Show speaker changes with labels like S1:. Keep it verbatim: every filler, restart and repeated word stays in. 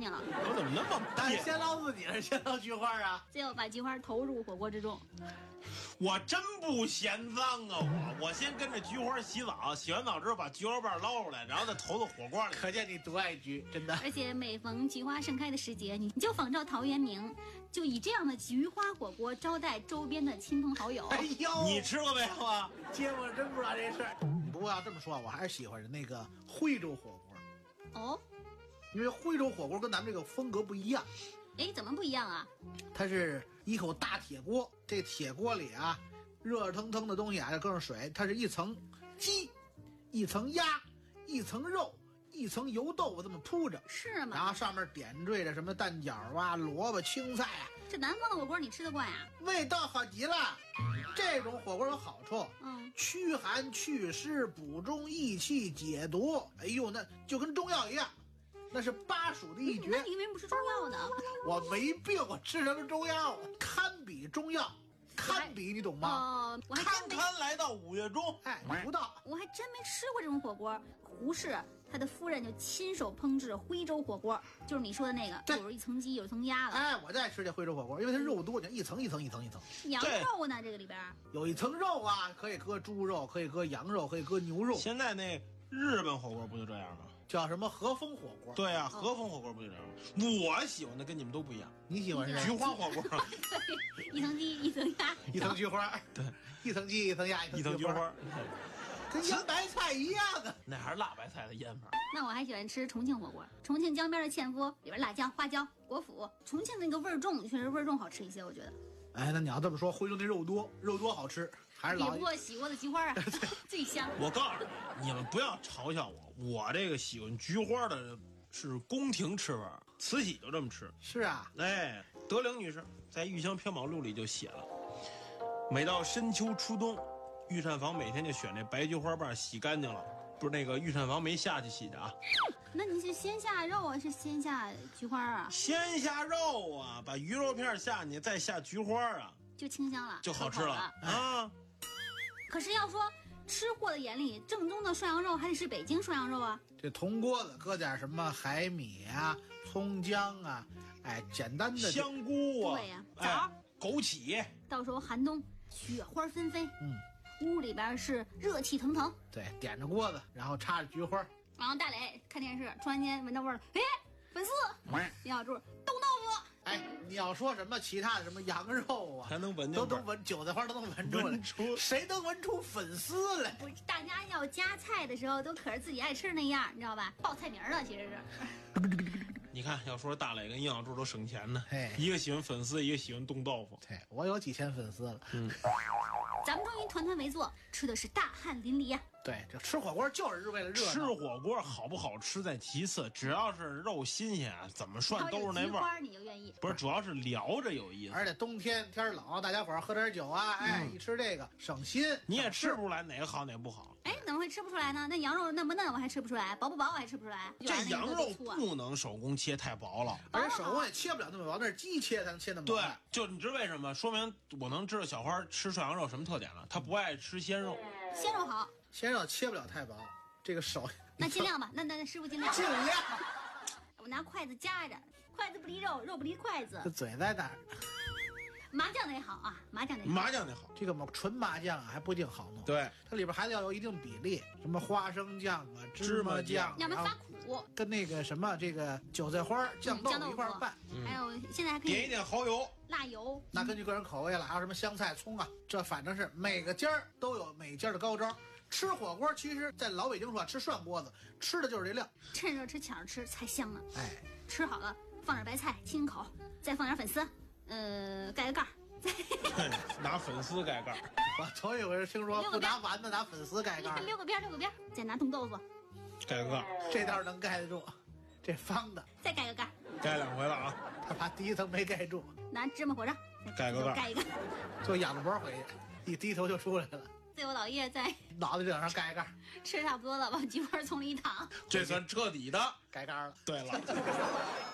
S1: 净了。
S2: 我怎么那么
S3: 但先捞自己还是先捞菊花啊？
S1: 最后把菊花投入火锅之中。
S2: 我真不嫌脏啊！我我先跟着菊花洗澡，洗完澡之后把菊花瓣捞出来，然后再投到火锅里。
S3: 可见你多爱菊，真的。
S1: 而且每逢菊花盛开的时节，你你就仿照陶渊明，就以这样的菊花火锅招待周边的亲朋好友。
S3: 哎呦，
S2: 你吃过没有啊？
S3: 接我真不知道这事儿。不过要这么说，我还是喜欢那个徽州火锅。
S1: 哦，
S3: 因为徽州火锅跟咱们这个风格不一样。
S1: 哎，怎么不一样啊？
S3: 它是一口大铁锅，这铁锅里啊，热腾腾的东西啊，搁上水，它是一层鸡，一层鸭，一层肉，一层油豆腐这么铺着，
S1: 是吗？
S3: 然后上面点缀着什么蛋饺啊、萝卜、青菜啊。
S1: 这南方的火锅你吃得惯呀？
S3: 味道好极了。这种火锅有好处，
S1: 嗯，
S3: 驱寒祛湿、补中益气、解毒。哎呦，那就跟中药一样。那是巴蜀的一绝。
S1: 那你为什么不吃中药呢？
S3: 我没病，我吃什么中药啊？堪比中药，堪比你懂吗？
S1: 哦，我还
S2: 堪
S1: 真没，
S2: 堪来到五月中，
S3: 哎，不到。
S1: 我还真没吃过这种火锅。胡适他的夫人就亲手烹制徽州火锅，就是你说的那个，
S3: 对
S1: 有一层鸡，有一层鸭了。
S3: 哎，我就爱吃这徽州火锅，因为它肉多，一层一层一层一层。
S1: 羊肉呢？这个里边
S3: 有一层肉啊，可以搁猪肉，可以搁羊肉，可以搁牛肉。
S2: 现在那日本火锅不就这样吗？
S3: 叫什么和风火锅？
S2: 对啊，和风火锅不就这样吗？我喜欢的跟你们都不一样。
S3: 你喜欢是
S2: 菊花火锅，
S1: 对，一层鸡，一层鸭，
S3: 一层菊花，
S2: 对，
S3: 一层鸡，一层鸭，
S2: 一层菊花，
S3: 跟腌白菜一样啊。
S2: 那还是辣白菜的腌法。
S1: 那我还喜欢吃重庆火锅，重庆江边的炝夫里边辣椒、花椒、果脯，重庆那个味儿重，确实味儿重好吃一些，我觉得。
S3: 哎，那你要这么说，徽州那肉多，肉多好吃，还是
S1: 比
S3: 老
S1: 不过洗过的菊花啊，最香。
S2: 我告诉你，你们不要嘲笑我，我这个喜欢菊花的是宫廷吃法，慈禧就这么吃。
S3: 是啊。
S2: 哎，德龄女士在《玉香缥缈录》里就写了，每到深秋初冬，御膳房每天就选这白菊花瓣洗干净了，不是那个御膳房没下去洗的啊。
S1: 那你是先下肉啊，是先下菊花啊？
S2: 先下肉啊，把鱼肉片下去，再下菊花啊，
S1: 就清香了，
S2: 就好吃了
S1: 了
S2: 啊。
S1: 可是要说吃货的眼里，正宗的涮羊肉还得是北京涮羊肉啊。
S3: 这铜锅子搁点什么海米啊、葱姜啊，哎，简单的
S2: 香菇啊，
S1: 对呀
S2: 哎
S1: 枣
S2: 枸杞。
S1: 到时候寒冬雪花纷飞，
S3: 嗯，
S1: 屋里边是热气腾腾，
S3: 对，点着锅子，然后插着菊花。
S1: 然后大磊看电视，突然间闻到味儿了，哎，粉丝，李小柱冻豆腐。
S3: 哎，你要说什么其他的什么羊肉啊，
S2: 还能闻见
S3: 都能闻，韭菜花都能闻出来，
S2: 闻出
S3: 谁能闻出粉丝来？
S1: 不是，大家要夹菜的时候都可是自己爱吃的那样，你知道吧？报菜名了，其实是。
S2: 你看，要说大磊跟营养柱都省钱呢，
S3: 嘿
S2: 一个喜欢粉丝，一个喜欢冻豆腐。
S3: 对，我有几千粉丝了。
S2: 嗯，
S1: 咱们终于团团围坐，吃的是大汗淋漓呀、
S3: 对，这吃火锅就是为了热闹。
S2: 吃火锅好不好吃在其次，只要是肉新鲜，怎么涮都是那味儿。
S1: 菊花你就愿意？
S2: 不是，主要是聊着有意思。
S3: 而且冬天天冷，大家伙儿喝点酒啊，哎，一吃这个省心。
S2: 你也吃不出来哪个好哪个不好。
S1: 哎，怎么会吃不出来呢？那羊肉嫩不嫩我还吃不出来，薄不薄我还吃不出来。
S2: 这羊肉
S1: 粗啊
S2: 不能手工切太薄了。
S3: 而且手工也切不了那么薄，那是机切才能切那么薄。
S2: 对，就你知道为什么？说明我能知道小花吃涮羊肉什么特点了。她不爱吃鲜肉，
S1: 鲜肉好，
S3: 鲜肉切不了太薄，这个手
S1: 那尽量吧。那那那师傅尽量。
S3: 尽量。
S1: 我拿筷子夹着，筷子不离肉，肉不离筷子
S3: 这。嘴在哪儿？
S1: 麻酱得好啊，麻酱得好。
S2: 麻酱得好。
S3: 这个嘛纯麻酱啊还不一定好弄。
S2: 对，
S3: 它里边还得要有一定比例，什么花生酱啊、芝麻酱，
S1: 要不然发
S3: 然后
S1: 苦。
S3: 跟那个什么这个韭菜花、酱豆
S1: 酱豆腐
S3: 腐一块儿拌。
S1: 还有现在还可以
S2: 点一点蚝油。
S1: 辣油。
S3: 那根据个人口味了，还有什么香菜、葱啊，这反正是每个家儿都有每家的高招。吃火锅，其实在老北京说吃涮锅子，吃的就是这料。
S1: 趁热吃，抢着吃才香呢。
S3: 哎，
S1: 吃好了，放点白菜清口，再放点粉丝，呃，盖个盖儿。
S2: 拿粉丝盖盖。
S3: 我头一回听说不拿丸子拿粉丝盖盖，
S1: 溜个边儿溜个边儿，再拿冻豆腐
S2: 盖个盖。
S3: 这倒是能盖得住。这方的
S1: 再盖个盖儿，
S2: 盖两回了啊！
S3: 他把第一层没盖住，
S1: 拿芝麻火烧
S2: 盖个盖儿
S1: 盖一个。
S3: 就仰着脖回去，一低头就出来了。
S1: 最后老爷在
S3: 脑袋顶上盖盖，
S1: 吃差不多了，往菊花丛里一躺。
S2: 这算彻底的
S3: 盖盖了。
S2: 对了。